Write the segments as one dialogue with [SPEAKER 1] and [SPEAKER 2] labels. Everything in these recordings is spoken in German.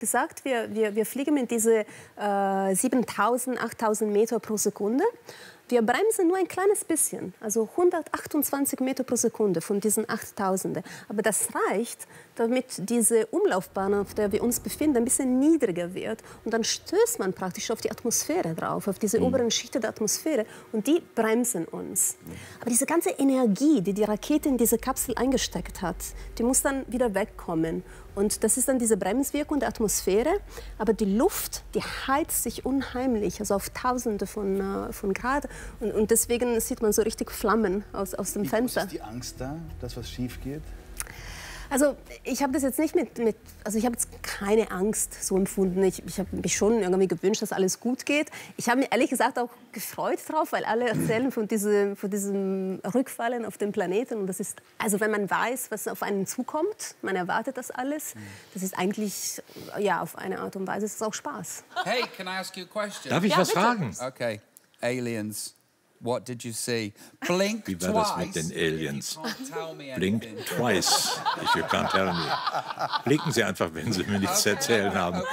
[SPEAKER 1] gesagt, wir fliegen mit diese 7.000, 8.000 Meter pro Sekunde. Wir bremsen nur ein kleines bisschen, also 128 Meter pro Sekunde von diesen 8.000. Aber das reicht, damit diese Umlaufbahn, auf der wir uns befinden, ein bisschen niedriger wird. Und dann stößt man praktisch auf die Atmosphäre drauf, auf diese oberen Schichten der Atmosphäre. Und die bremsen uns. Aber diese ganze Energie, die die Rakete in diese Kapsel eingesteckt hat, die muss dann wieder wegkommen. Und das ist dann diese Bremswirkung der Atmosphäre. Aber die Luft, die heizt sich unheimlich, also auf Tausende von Grad. Und deswegen sieht man so richtig Flammen aus dem Fenster.
[SPEAKER 2] Ist die Angst da, dass was schief geht?
[SPEAKER 1] Also ich habe das jetzt nicht also ich habe jetzt keine Angst so empfunden. Ich habe mich schon irgendwie gewünscht, dass alles gut geht. Ich habe mich ehrlich gesagt auch gefreut drauf, weil alle erzählen von diesem Rückfallen auf den Planeten. Und das ist, also wenn man weiß, was auf einen zukommt, man erwartet das alles, das ist eigentlich, ja, auf eine Art und Weise ist es auch Spaß.
[SPEAKER 3] Hey, can I ask you a question?
[SPEAKER 4] Darf ich was fragen?
[SPEAKER 3] Okay, Aliens. What did you see? Blink
[SPEAKER 4] Wie war das mit den Aliens? Blink twice, if you can't tell me. Blinken Sie einfach, wenn Sie mir nichts zu erzählen haben.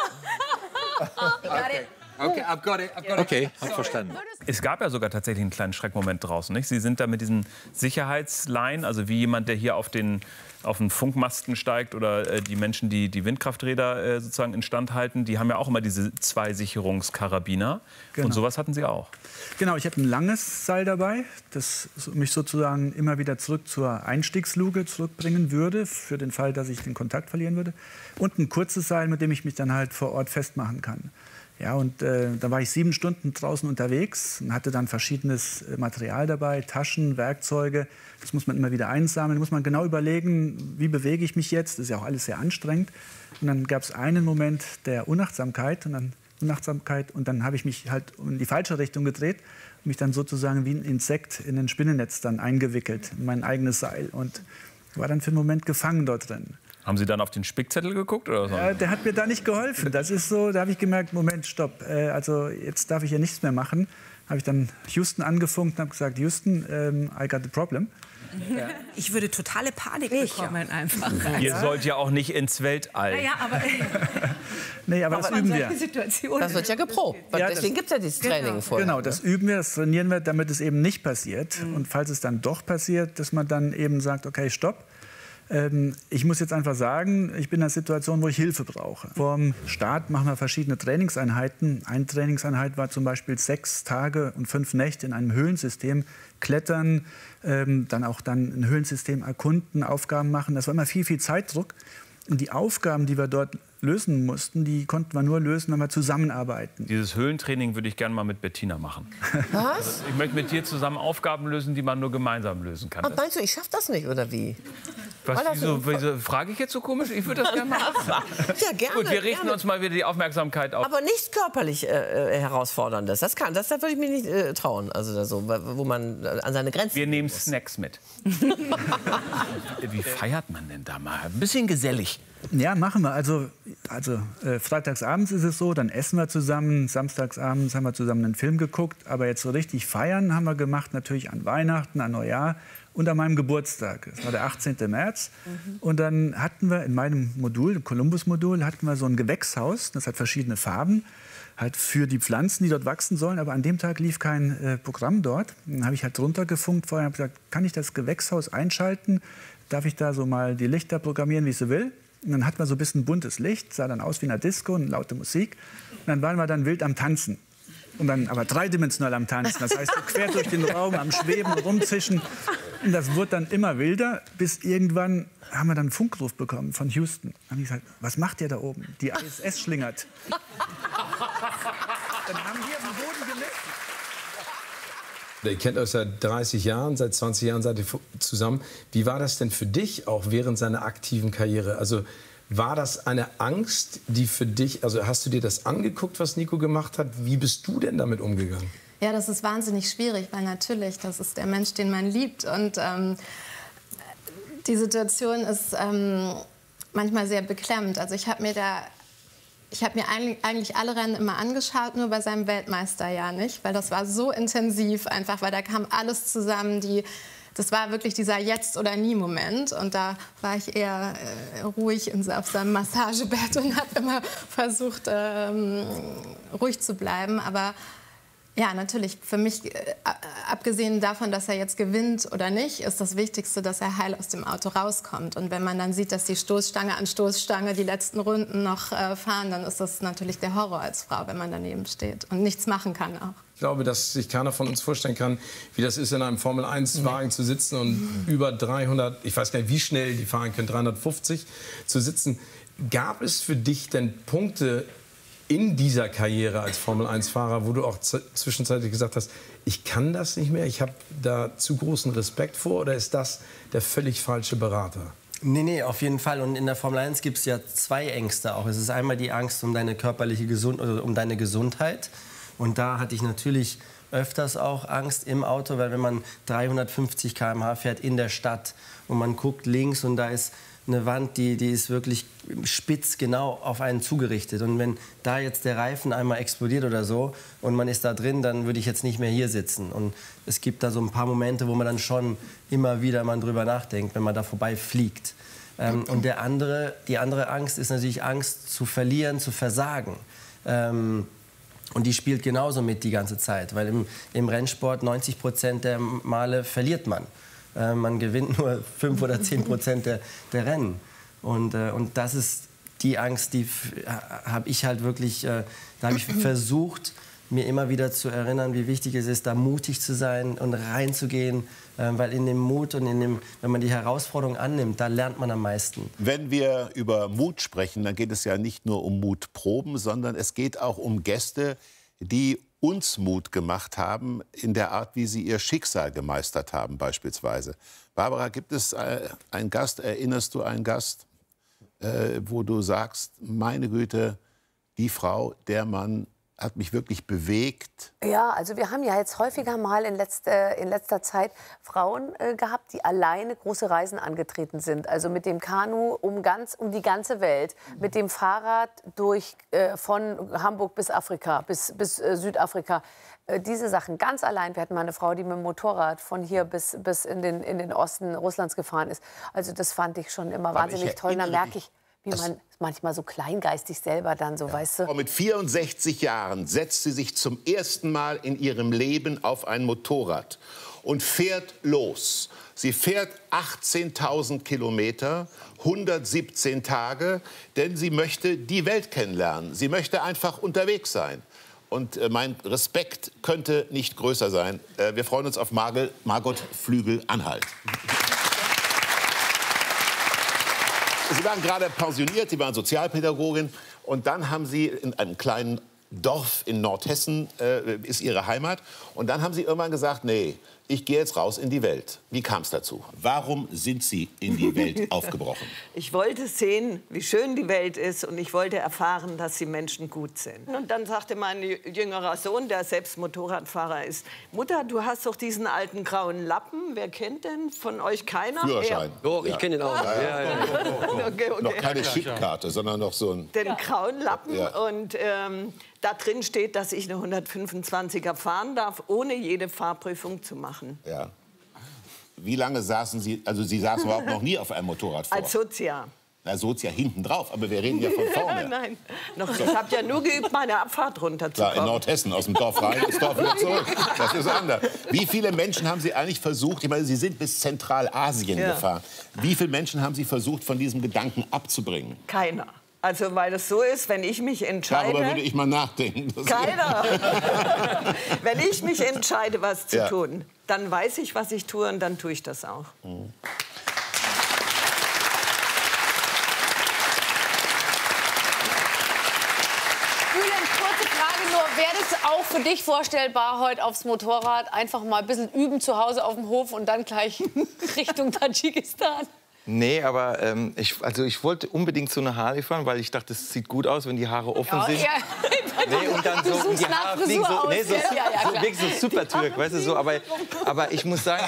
[SPEAKER 3] Okay, I've got it.
[SPEAKER 4] Okay, hab verstanden.
[SPEAKER 5] Es gab ja sogar tatsächlich einen kleinen Schreckmoment draußen, nicht? Sie sind da mit diesen Sicherheitsleinen, also wie jemand, der hier auf den Funkmasten steigt oder die Menschen, die die Windkrafträder sozusagen instand halten, die haben ja auch immer diese 2 Sicherungskarabiner.
[SPEAKER 6] Genau.
[SPEAKER 5] Und sowas hatten Sie auch.
[SPEAKER 6] Genau, ich hatte ein langes Seil dabei, das mich sozusagen immer wieder zurück zur Einstiegsluke zurückbringen würde, für den Fall, dass ich den Kontakt verlieren würde. Und ein kurzes Seil, mit dem ich mich dann halt vor Ort festmachen kann. Ja, und da war ich 7 Stunden draußen unterwegs und hatte dann verschiedenes Material dabei, Taschen, Werkzeuge. Das muss man immer wieder einsammeln, muss man genau überlegen, wie bewege ich mich jetzt. Das ist ja auch alles sehr anstrengend. Und dann gab es einen Moment der Unachtsamkeit und dann habe ich mich halt in die falsche Richtung gedreht und mich dann sozusagen wie ein Insekt in ein Spinnennetz dann eingewickelt, in mein eigenes Seil und war dann für einen Moment gefangen dort drin.
[SPEAKER 5] Haben Sie dann auf den Spickzettel geguckt? Oder so?
[SPEAKER 6] Ja, der hat mir da nicht geholfen. Das ist so, da habe ich gemerkt, Moment, stopp, also jetzt darf ich ja nichts mehr machen. Habe ich dann Houston angefunkt und habe gesagt, Houston, I got a problem.
[SPEAKER 7] Ja. Ich würde totale Panik bekommen einfach.
[SPEAKER 5] Ihr sollt ja auch nicht ins Weltall.
[SPEAKER 7] Ja, aber
[SPEAKER 6] nee, aber das üben wir.
[SPEAKER 8] Das wird ja geprobt. Ja, deswegen gibt es ja dieses Training vorher.
[SPEAKER 6] Genau, das üben wir, das trainieren wir, damit es eben nicht passiert. Und falls es dann doch passiert, dass man dann eben sagt, okay, stopp. Ich muss jetzt einfach sagen, ich bin in einer Situation, wo ich Hilfe brauche. Vorm Start machen wir verschiedene Trainingseinheiten. Eine Trainingseinheit war zum Beispiel 6 Tage und 5 Nächte in einem Höhlensystem klettern, dann ein Höhlensystem erkunden, Aufgaben machen. Das war immer viel Zeitdruck. Und die Aufgaben, die wir dort lösen mussten, die konnten wir nur lösen, wenn wir zusammenarbeiten.
[SPEAKER 5] Dieses Höhlentraining würde ich gerne mal mit Bettina machen.
[SPEAKER 8] Was?
[SPEAKER 5] Also ich möchte mit dir zusammen Aufgaben lösen, die man nur gemeinsam lösen kann.
[SPEAKER 8] Aber meinst du, ich schaffe das nicht, oder wie?
[SPEAKER 5] Wieso frage ich jetzt so komisch? Ich würde das gerne machen.
[SPEAKER 8] Ja, gerne.
[SPEAKER 5] Gut, wir richten uns mal wieder die Aufmerksamkeit auf.
[SPEAKER 8] Aber nichts körperlich Herausforderndes. Das würde ich mir nicht trauen. Also so, wo man an seine Grenzen.
[SPEAKER 5] Wir nehmen Snacks mit. Wie feiert man denn da mal? Ein bisschen gesellig.
[SPEAKER 6] Ja, machen wir. Also freitagsabends ist es so, dann essen wir zusammen. Samstagsabends haben wir zusammen einen Film geguckt. Aber jetzt so richtig feiern haben wir gemacht, natürlich an Weihnachten, an Neujahr und an meinem Geburtstag. Das war der 18. März. Und dann hatten wir in meinem Modul, dem Columbus-Modul, hatten wir so ein Gewächshaus. Das hat verschiedene Farben, halt für die Pflanzen, die dort wachsen sollen. Aber an dem Tag lief kein Programm dort. Dann habe ich halt drunter gefunkt vorher und habe gesagt, kann ich das Gewächshaus einschalten? Darf ich da so mal die Lichter programmieren, wie ich so will? Und dann hatten wir so ein bisschen buntes Licht, sah dann aus wie eine Disco und laute Musik. Und dann waren wir dann wild am Tanzen. Und dann aber dreidimensional am Tanzen. Das heißt, so quer durch den Raum, am Schweben, rumzischen. Und das wurde dann immer wilder, bis irgendwann haben wir dann einen Funkruf bekommen von Houston. Dann haben die gesagt, was macht ihr da oben? Die ISS schlingert. Dann haben wir am Boden gelegt.
[SPEAKER 9] Ihr kennt euch seit 30 Jahren, seit 20 Jahren seid ihr zusammen. Wie war das denn für dich auch während seiner aktiven Karriere? Also war das eine Angst, die für dich, also hast du dir das angeguckt, was Nico gemacht hat? Wie bist du denn damit umgegangen?
[SPEAKER 10] Ja, das ist wahnsinnig schwierig, weil natürlich, das ist der Mensch, den man liebt. Und die Situation ist manchmal sehr beklemmend. Also ich habe mir eigentlich alle Rennen immer angeschaut, nur bei seinem Weltmeisterjahr nicht, weil das war so intensiv einfach, weil da kam alles zusammen, die das war wirklich dieser Jetzt-oder-nie-Moment. Und da war ich eher ruhig auf seinem Massagebett und habe immer versucht, ruhig zu bleiben. Aber ja, natürlich, für mich, abgesehen davon, dass er jetzt gewinnt oder nicht, ist das Wichtigste, dass er heil aus dem Auto rauskommt. Und wenn man dann sieht, dass die Stoßstange an Stoßstange die letzten Runden noch fahren, dann ist das natürlich der Horror als Frau, wenn man daneben steht und nichts machen kann auch.
[SPEAKER 9] Ich glaube, dass sich keiner von uns vorstellen kann, wie das ist, in einem Formel-1-Wagen zu sitzen und über 300, ich weiß gar nicht, wie schnell die fahren können, 350 zu sitzen. Gab es für dich denn Punkte in dieser Karriere als Formel-1-Fahrer, wo du auch zwischenzeitlich gesagt hast, ich kann das nicht mehr, ich habe da zu großen Respekt vor, oder ist das der völlig falsche Berater?
[SPEAKER 11] Nee, auf jeden Fall. Und in der Formel 1 gibt es ja zwei Ängste auch. Es ist einmal die Angst um deine körperliche um deine Gesundheit. Und da hatte ich natürlich öfters auch Angst im Auto, weil wenn man 350 km/h fährt in der Stadt und man guckt links und da ist eine Wand, die ist wirklich spitz genau auf einen zugerichtet. Und wenn da jetzt der Reifen einmal explodiert oder so und man ist da drin, dann würde ich jetzt nicht mehr hier sitzen. Und es gibt da so ein paar Momente, wo man dann schon immer wieder mal drüber nachdenkt, wenn man da vorbei fliegt. Und die andere Angst ist natürlich Angst zu verlieren, zu versagen. Und die spielt genauso mit die ganze Zeit, weil im Rennsport 90% der Male verliert man. Man gewinnt nur 5 oder 10% der Rennen. Und das ist die Angst, die habe ich halt wirklich, da habe ich versucht, mir immer wieder zu erinnern, wie wichtig es ist, da mutig zu sein und reinzugehen. Weil in dem Mut und wenn man die Herausforderung annimmt, da lernt man am meisten.
[SPEAKER 12] Wenn wir über Mut sprechen, dann geht es ja nicht nur um Mutproben, sondern es geht auch um Gäste, die uns Mut gemacht haben in der Art, wie sie ihr Schicksal gemeistert haben, beispielsweise. Barbara, gibt es einen Gast, erinnerst du einen Gast, wo du sagst, meine Güte, die Frau, der Mann hat mich wirklich bewegt?
[SPEAKER 13] Ja, also wir haben ja jetzt häufiger mal in letzter Zeit Frauen gehabt, die alleine große Reisen angetreten sind. Also mit dem Kanu um die ganze Welt, mit dem Fahrrad von Hamburg bis Afrika, bis Südafrika. Diese Sachen ganz allein. Wir hatten mal eine Frau, die mit dem Motorrad von hier bis in den Osten Russlands gefahren ist. Also das fand ich schon immer wahnsinnig toll. Da merke ich, wie man manchmal so kleingeistig selber dann so, weißt du.
[SPEAKER 12] Mit 64 Jahren setzt sie sich zum ersten Mal in ihrem Leben auf ein Motorrad und fährt los. Sie fährt 18.000 Kilometer, 117 Tage, denn sie möchte die Welt kennenlernen. Sie möchte einfach unterwegs sein. Und mein Respekt könnte nicht größer sein. Wir freuen uns auf Margot Flügel-Anhalt. Sie waren gerade pensioniert, Sie waren Sozialpädagogin. Und dann haben Sie in einem kleinen Dorf in Nordhessen, ist Ihre Heimat. Und dann haben Sie irgendwann gesagt, nee, ich gehe jetzt raus in die Welt. Wie kam es dazu? Warum sind Sie in die Welt aufgebrochen?
[SPEAKER 14] Ich wollte sehen, wie schön die Welt ist, und ich wollte erfahren, dass die Menschen gut sind. Und dann sagte mein jüngerer Sohn, der selbst Motorradfahrer ist, Mutter, du hast doch diesen alten grauen Lappen. Wer kennt den? Von euch keiner?
[SPEAKER 12] Führerschein.
[SPEAKER 11] Doch, ich kenne den auch.
[SPEAKER 14] Okay.
[SPEAKER 12] Noch keine Chipkarte, sondern noch so ein...
[SPEAKER 14] Den grauen Lappen.
[SPEAKER 12] Ja.
[SPEAKER 14] Und da drin steht, dass ich eine 125er fahren darf, ohne jede Fahrprüfung zu machen.
[SPEAKER 12] Ja. Wie lange saßen Sie, also Sie saßen überhaupt noch nie auf einem Motorrad vor?
[SPEAKER 14] Als Sozia.
[SPEAKER 12] Na, Sozia hinten drauf, aber wir reden ja von vorne.
[SPEAKER 14] Nein, ich habe ja nur geübt, meine Abfahrt runterzukommen.
[SPEAKER 12] Klar, in Nordhessen, aus dem Dorf rein, ins Dorf wieder zurück. Das ist anders. Wie viele Menschen haben Sie eigentlich versucht, ich meine, Sie sind bis Zentralasien gefahren. Wie viele Menschen haben Sie versucht, von diesem Gedanken abzubringen?
[SPEAKER 14] Keiner. Also, weil es so ist, wenn ich mich entscheide...
[SPEAKER 12] Darüber würde ich mal nachdenken.
[SPEAKER 14] Keiner. Wenn ich mich entscheide, was zu tun, dann weiß ich, was ich tue, und dann tue ich das auch.
[SPEAKER 12] Mhm.
[SPEAKER 15] Kurze Frage nur, wäre es auch für dich vorstellbar, heute aufs Motorrad einfach mal ein bisschen üben zu Hause auf dem Hof und dann gleich Richtung Tadschikistan?
[SPEAKER 16] Nee, aber ich wollte unbedingt so eine Harley fahren, weil ich dachte, es sieht gut aus, wenn die Haare offen sind.
[SPEAKER 15] Ja,
[SPEAKER 16] Nee, und dann so die Haare fliegen so, nee, so, so wirklich so super Türk, weißt du, so. Aber ich muss sagen,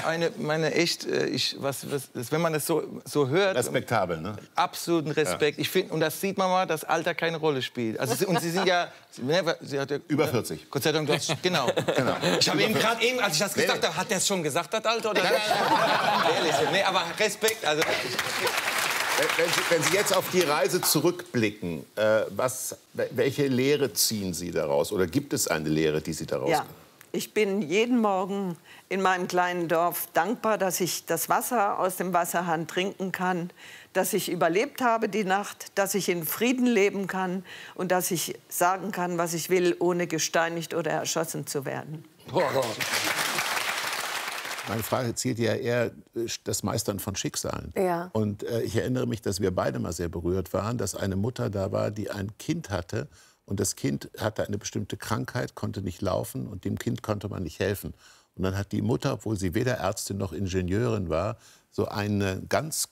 [SPEAKER 16] wenn man das so hört...
[SPEAKER 12] Respektabel, ne?
[SPEAKER 16] Absoluten Respekt.
[SPEAKER 12] Ja.
[SPEAKER 16] Ich finde, und das sieht man mal, dass Alter keine Rolle spielt. Also, und Sie sind ja... Sie hat ja
[SPEAKER 12] über 40.
[SPEAKER 16] Gott sei Dank, genau. Ich habe eben gerade, als ich das gesagt habe, hat der es schon gesagt, das Alter? Oder? Ehrlich, nee, aber Respekt. Also,
[SPEAKER 12] wenn Sie jetzt auf die Reise zurückblicken, welche Lehre ziehen Sie daraus? Oder gibt es eine Lehre, die Sie daraus ziehen?
[SPEAKER 14] Ich bin jeden Morgen in meinem kleinen Dorf dankbar, dass ich das Wasser aus dem Wasserhahn trinken kann, dass ich überlebt habe die Nacht, dass ich in Frieden leben kann und dass ich sagen kann, was ich will, ohne gesteinigt oder erschossen zu werden.
[SPEAKER 12] Meine Frage zielt ja eher das Meistern von Schicksalen.
[SPEAKER 13] Ja.
[SPEAKER 12] Und ich erinnere mich, dass wir beide mal sehr berührt waren, dass eine Mutter da war, die ein Kind hatte. Und das Kind hatte eine bestimmte Krankheit, konnte nicht laufen und dem Kind konnte man nicht helfen. Und dann hat die Mutter, obwohl sie weder Ärztin noch Ingenieurin war, so einen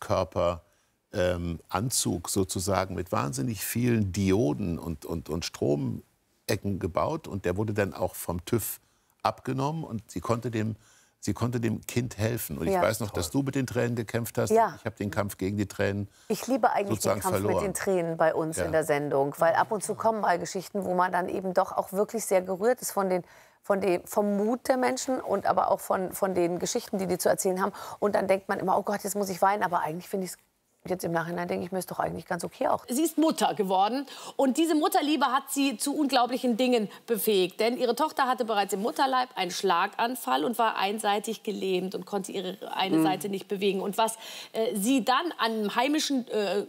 [SPEAKER 12] Ganzkörperanzug sozusagen mit wahnsinnig vielen Dioden und Stromecken gebaut. Und der wurde dann auch vom TÜV abgenommen und sie konnte dem Kind helfen. Und ich weiß noch, dass du mit den Tränen gekämpft hast.
[SPEAKER 13] Ja.
[SPEAKER 12] Ich habe den Kampf gegen die Tränen
[SPEAKER 13] Ich liebe eigentlich den Kampf
[SPEAKER 12] verloren.
[SPEAKER 13] mit den Tränen bei uns in der Sendung, weil ab und zu kommen mal Geschichten, wo man dann eben doch auch wirklich sehr gerührt ist vom Mut der Menschen und aber auch von den Geschichten, die zu erzählen haben. Und dann denkt man immer, oh Gott, jetzt muss ich weinen. Aber eigentlich finde ich es jetzt im Nachhinein, denke ich mir, ist doch eigentlich ganz okay auch.
[SPEAKER 17] Sie ist Mutter geworden und diese Mutterliebe hat sie zu unglaublichen Dingen befähigt. Denn ihre Tochter hatte bereits im Mutterleib einen Schlaganfall und war einseitig gelähmt und konnte ihre eine Seite nicht bewegen. Und was sie dann an einem heimischen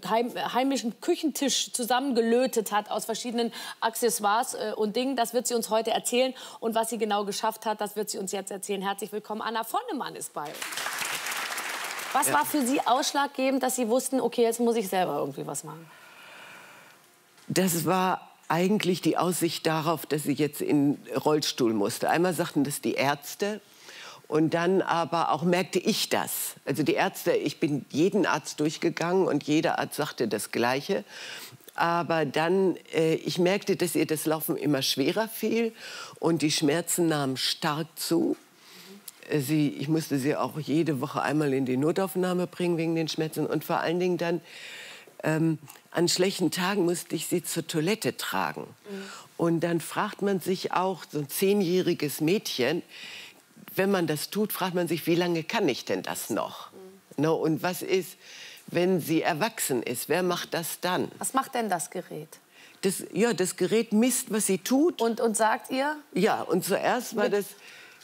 [SPEAKER 17] Küchentisch zusammengelötet hat aus verschiedenen Accessoires und Dingen, das wird sie uns heute erzählen. Und was sie genau geschafft hat, das wird sie uns jetzt erzählen. Herzlich willkommen, Anna Vonnemann ist bei uns. Was war für Sie ausschlaggebend, dass Sie wussten, okay, jetzt muss ich selber irgendwie was machen?
[SPEAKER 14] Das war eigentlich die Aussicht darauf, dass ich jetzt in den Rollstuhl musste. Einmal sagten das die Ärzte und dann aber auch merkte ich das. Also die Ärzte, ich bin jeden Arzt durchgegangen und jeder Arzt sagte das Gleiche. Aber dann, ich merkte, dass ihr das Laufen immer schwerer fiel und die Schmerzen nahmen stark zu. Ich musste sie auch jede Woche einmal in die Notaufnahme bringen wegen den Schmerzen. Und vor allen Dingen dann, an schlechten Tagen musste ich sie zur Toilette tragen. Und dann fragt man sich auch, so ein 10-jähriges Mädchen, wenn man das tut, fragt man sich, wie lange kann ich denn das noch? No, und was ist, wenn sie erwachsen ist? Wer macht das dann?
[SPEAKER 17] Was macht denn das Gerät?
[SPEAKER 14] Das Gerät misst, was sie tut.
[SPEAKER 17] Und sagt ihr?
[SPEAKER 14] Ja, und zuerst war das...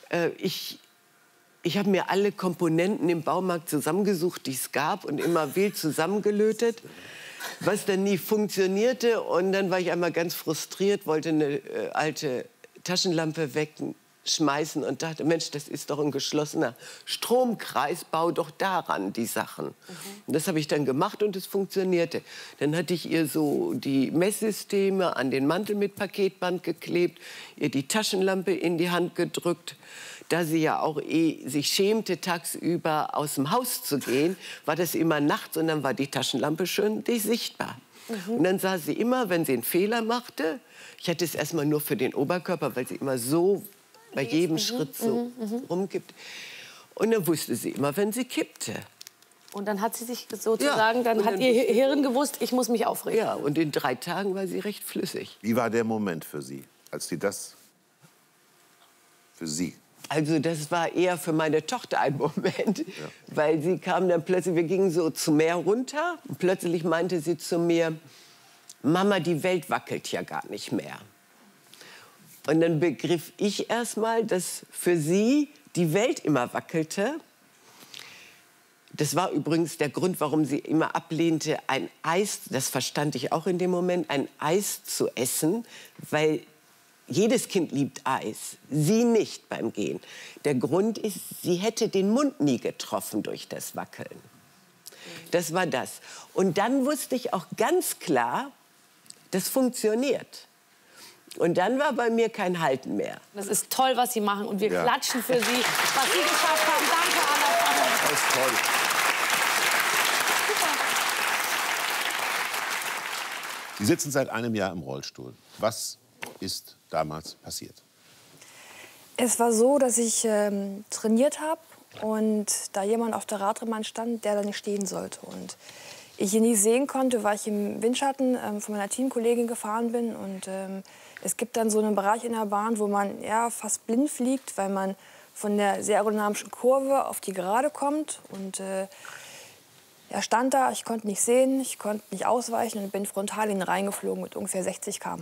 [SPEAKER 14] Ich habe mir alle Komponenten im Baumarkt zusammengesucht, die es gab, und immer wild zusammengelötet, was dann nie funktionierte. Und dann war ich einmal ganz frustriert, wollte eine alte Taschenlampe wegschmeißen und dachte, Mensch, das ist doch ein geschlossener Stromkreis, bau doch daran die Sachen. Und das habe ich dann gemacht und es funktionierte. Dann hatte ich ihr so die Messsysteme an den Mantel mit Paketband geklebt, ihr die Taschenlampe in die Hand gedrückt. Da sie ja auch sich schämte, tagsüber aus dem Haus zu gehen, war das immer nachts und dann war die Taschenlampe schön sichtbar. Und dann sah sie immer, wenn sie einen Fehler machte, ich hatte es erstmal nur für den Oberkörper, weil sie immer so bei jedem Schritt so rumkippt. Und dann wusste sie immer, wenn sie kippte.
[SPEAKER 17] Und dann hat sie sich sozusagen, dann hat ihr Hirn gewusst, ich muss mich aufregen.
[SPEAKER 14] Ja, und in 3 Tagen war sie recht flüssig.
[SPEAKER 12] Wie war der Moment für Sie, als Sie das für Sie?
[SPEAKER 14] Also das war eher für meine Tochter ein Moment, weil sie kam dann plötzlich, wir gingen so zum Meer runter und plötzlich meinte sie zu mir, Mama, die Welt wackelt ja gar nicht mehr. Und dann begriff ich erst mal, dass für sie die Welt immer wackelte. Das war übrigens der Grund, warum sie immer ablehnte, ein Eis, das verstand ich auch in dem Moment, ein Eis zu essen, weil jedes Kind liebt Eis, sie nicht beim Gehen. Der Grund ist, sie hätte den Mund nie getroffen durch das Wackeln. Das war das. Und dann wusste ich auch ganz klar, das funktioniert. Und dann war bei mir kein Halten mehr.
[SPEAKER 17] Das ist toll, was Sie machen. Und wir klatschen für Sie, was Sie geschafft haben. Danke, Anna.
[SPEAKER 12] Das ist toll. Sie sitzen seit einem Jahr im Rollstuhl. Was ist damals passiert?
[SPEAKER 18] Es war so, dass ich trainiert habe und da jemand auf der Radrennbahn stand, der da nicht stehen sollte. Und ich ihn nicht sehen konnte, weil ich im Windschatten von meiner Teamkollegin gefahren bin. Und es gibt dann so einen Bereich in der Bahn, wo man ja, fast blind fliegt, weil man von der sehr aerodynamischen Kurve auf die Gerade kommt. Und er stand da, ich konnte nicht sehen, ich konnte nicht ausweichen und bin frontal in ihn reingeflogen mit ungefähr 60 km/h.